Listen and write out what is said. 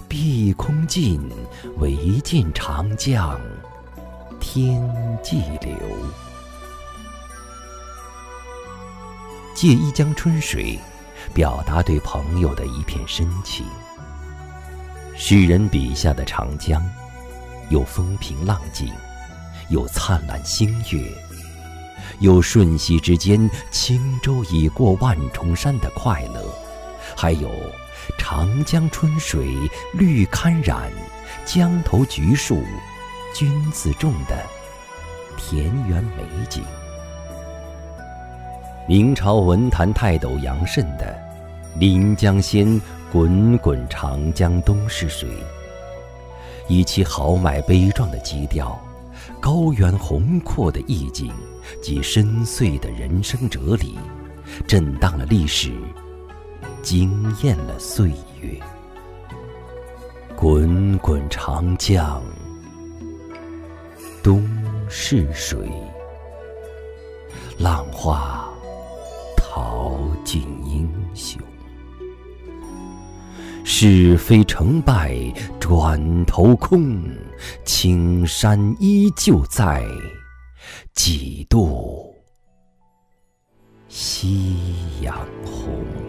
碧空尽，唯见长江天际流。借一江春水，表达对朋友的一片深情。诗人笔下的长江，有风平浪静，有灿烂星月，有瞬息之间轻舟已过万重山的快乐，还有长江春水绿堪染，江头橘树君自种的田园美景。明朝文坛泰斗杨慎的“临江仙，滚滚长江东逝水”，以其豪迈悲壮的基调、高远宏阔的意境及深邃的人生哲理，震荡了历史，惊艳了岁月。滚滚长江东逝水，浪花淘尽英雄。是非成败转头空，青山依旧在，几度夕阳红。